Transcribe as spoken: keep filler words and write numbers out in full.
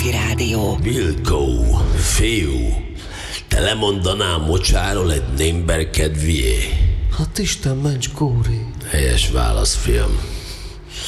Petőfi Rádió. Vilkó, fiú, te lemondanál mocsáról egy némber kedvié? Hát Isten ments, Kóri. Helyes válasz, fiam.